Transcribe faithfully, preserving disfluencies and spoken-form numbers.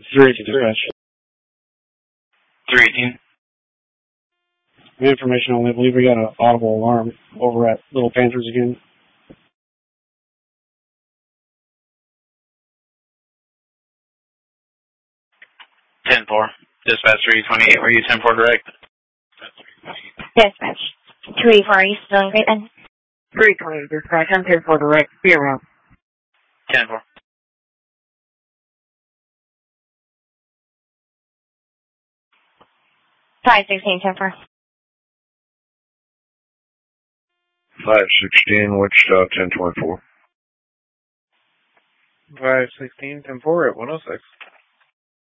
three eighteen dispatch. three eighteen. Information only. I believe we got an audible alarm over at Little Panthers again. ten four. Dispatch three twenty-eight. Were you ten four direct? Dispatch two eighty-four. Are you still in Great Bend? three twenty. Dispatch. I'm ten four direct. Be around. ten four. five sixteen, ten four. five sixteen, Wichita, ten twenty-four. five sixteen, ten four at one oh six.